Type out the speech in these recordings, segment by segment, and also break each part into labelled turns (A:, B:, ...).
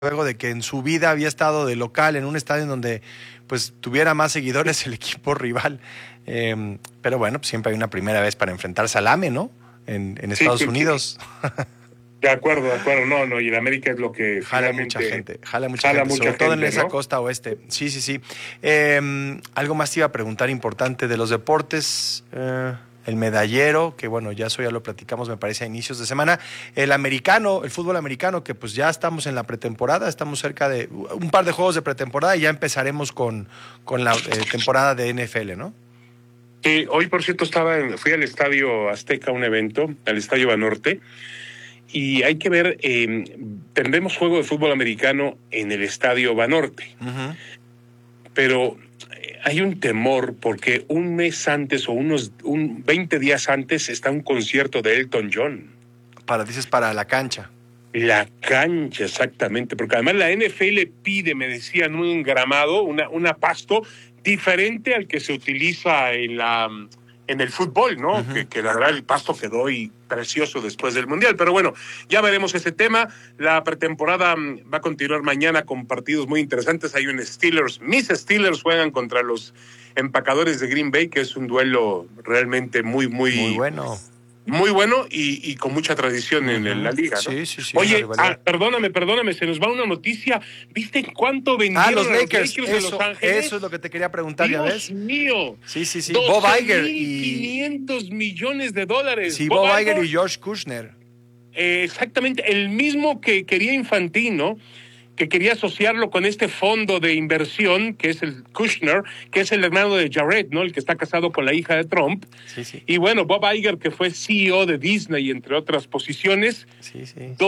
A: luego de que en su vida había estado de local en un estadio en donde pues tuviera más seguidores el equipo rival. Pero bueno, pues siempre hay una primera vez para enfrentarse al AME, ¿no? En Estados Unidos.
B: De acuerdo. No, y en América es lo que
A: jala mucha gente, sobre todo en esa costa oeste. Sí. Algo más te iba a preguntar importante de los deportes. El medallero, que bueno, ya lo platicamos, me parece, a inicios de semana. El fútbol americano, que pues ya estamos en la pretemporada, estamos cerca de un par de juegos de pretemporada y ya empezaremos con la temporada de NFL, ¿no?
B: Sí, hoy por cierto fui al Estadio Azteca a un evento, al Estadio Banorte, y hay que ver, tendremos juego de fútbol americano en el Estadio Banorte, pero hay un temor porque un mes antes o 20 días antes está un concierto de Elton John.
A: Para la cancha.
B: La cancha, exactamente, porque además la NFL pide, me decían, un engramado, una pasto diferente al que se utiliza en el fútbol, ¿no? Uh-huh. Que la verdad el pasto quedó precioso después del Mundial. Pero bueno, ya veremos ese tema. La pretemporada va a continuar mañana con partidos muy interesantes. Hay un mis Steelers juegan contra los empacadores de Green Bay, que es un duelo realmente muy
A: bueno.
B: Muy bueno y con mucha tradición en la liga, ¿no?
A: Sí.
B: Oye, perdóname, se nos va una noticia. ¿Viste cuánto vendieron
A: los Lakers
B: de Los Ángeles?
A: Eso es lo que te quería preguntar,
B: Dios,
A: ¿ya ves?
B: Dios mío.
A: Sí. Bob Iger
B: y $500 millones.
A: Sí, Bob Iger y George Kushner.
B: Exactamente, el mismo que quería Infantino, que quería asociarlo con este fondo de inversión, que es el Kushner, que es el hermano de Jared, ¿no? El que está casado con la hija de Trump.
A: Sí.
B: Y bueno, Bob Iger, que fue CEO de Disney, entre otras posiciones.
A: Sí.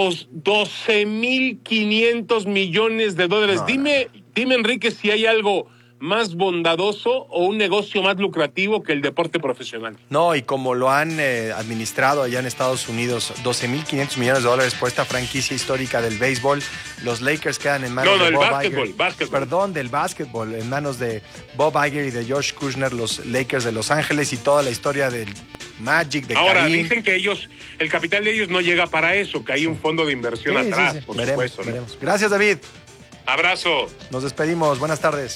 B: 12,500 millones de dólares.
A: No.
B: Dime, Enrique, si hay algo más bondadoso o un negocio más lucrativo que el deporte profesional.
A: No, y como lo han administrado allá en Estados Unidos, 12,500 millones de dólares por esta franquicia histórica del béisbol. Los Lakers quedan en manos de Bob Iger.
B: Básquetbol.
A: Perdón, del básquetbol, en manos de Bob Iger y de George Kushner, los Lakers de Los Ángeles, y toda la historia del Magic, de
B: Ahora,
A: Karim.
B: dicen que el capital de ellos no llega para eso, que hay un fondo de inversión atrás, por supuesto. ¿No?
A: Veremos. Gracias, David.
B: Abrazo.
A: Nos despedimos. Buenas tardes.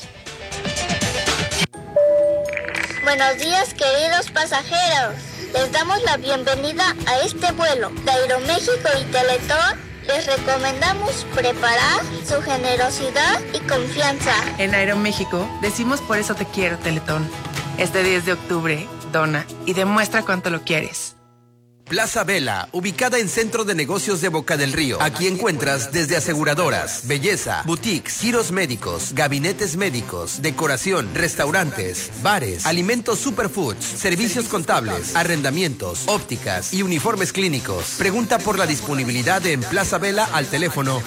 C: Buenos días, queridos pasajeros. Les damos la bienvenida a este vuelo de Aeroméxico y Teletón. Les recomendamos preparar su generosidad y confianza.
D: En Aeroméxico decimos por eso te quiero, Teletón. Este 10 de octubre, dona y demuestra cuánto lo quieres.
E: Plaza Vela, ubicada en Centro de Negocios de Boca del Río. Aquí encuentras desde aseguradoras, belleza, boutiques, giros médicos, gabinetes médicos, decoración, restaurantes, bares, alimentos superfoods, servicios contables, arrendamientos, ópticas y uniformes clínicos. Pregunta por la disponibilidad en Plaza Vela al teléfono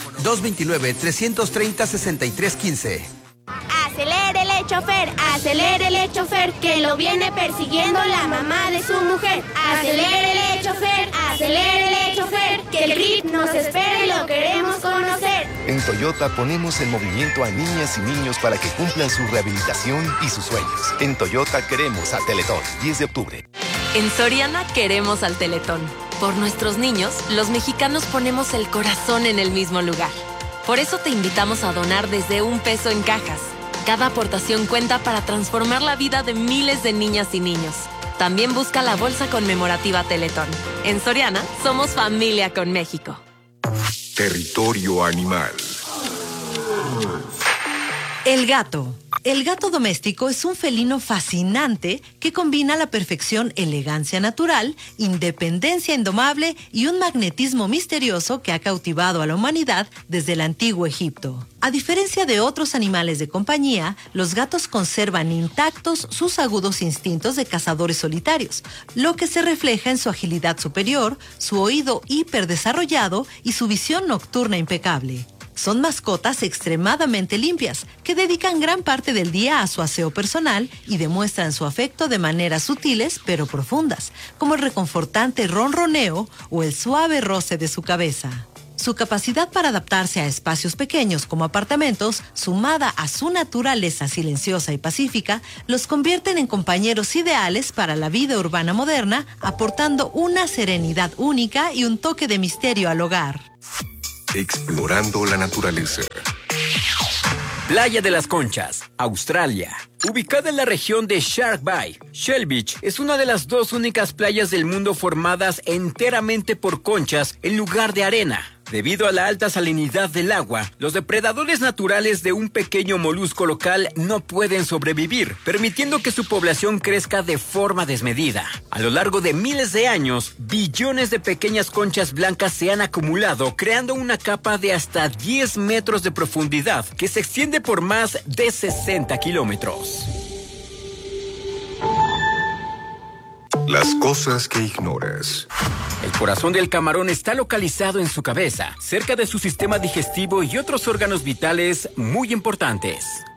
E: 229-330-6315.
F: Acelérele, chofer, que lo viene persiguiendo la mamá de su mujer. Acelérele, chofer, que el grip nos espera y lo queremos conocer.
G: En Toyota ponemos en movimiento a niñas y niños para que cumplan su rehabilitación y sus sueños. En Toyota queremos a Teletón, 10 de octubre.
H: En Soriana queremos al Teletón. Por nuestros niños, los mexicanos ponemos el corazón en el mismo lugar. Por eso te invitamos a donar desde $1 en cajas. Cada aportación cuenta para transformar la vida de miles de niñas y niños. También busca la bolsa conmemorativa Teletón. En Soriana, somos familia con México.
I: Territorio animal.
J: El gato. El gato doméstico es un felino fascinante que combina a la perfección elegancia natural, independencia indomable y un magnetismo misterioso que ha cautivado a la humanidad desde el antiguo Egipto. A diferencia de otros animales de compañía, los gatos conservan intactos sus agudos instintos de cazadores solitarios, lo que se refleja en su agilidad superior, su oído hiperdesarrollado y su visión nocturna impecable. Son mascotas extremadamente limpias, que dedican gran parte del día a su aseo personal y demuestran su afecto de maneras sutiles pero profundas, como el reconfortante ronroneo o el suave roce de su cabeza. Su capacidad para adaptarse a espacios pequeños como apartamentos, sumada a su naturaleza silenciosa y pacífica, los convierten en compañeros ideales para la vida urbana moderna, aportando una serenidad única y un toque de misterio al hogar.
I: explorando la naturaleza.
K: Playa de las Conchas, Australia. Ubicada en la región de Shark Bay, Shell Beach es una de las 2 únicas playas del mundo formadas enteramente por conchas en lugar de arena. Debido a la alta salinidad del agua, los depredadores naturales de un pequeño molusco local no pueden sobrevivir, permitiendo que su población crezca de forma desmedida. A lo largo de miles de años, billones de pequeñas conchas blancas se han acumulado, creando una capa de hasta 10 metros de profundidad que se extiende por más de 60 kilómetros.
I: Las cosas que ignoras.
K: El corazón del camarón está localizado en su cabeza, cerca de su sistema digestivo y otros órganos vitales muy importantes.